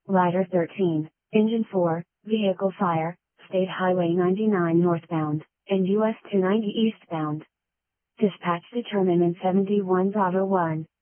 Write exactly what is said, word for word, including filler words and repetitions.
Rider thirteen, Engine four, Vehicle Fire, State Highway ninety-nine northbound, and U S two ninety eastbound. Dispatch determinant seventy-one Bravo one.